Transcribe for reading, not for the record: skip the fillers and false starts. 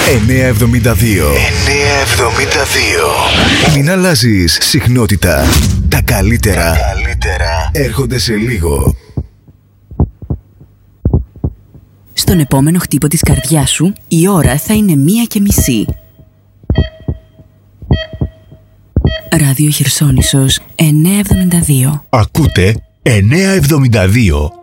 972. Μην αλλάζεις συχνότητα. Τα καλύτερα έρχονται σε λίγο. Στον επόμενο χτύπο της καρδιάς σου, η ώρα θα είναι 1:30. Ράδιο Χερσόνησος 972. Ακούτε 972.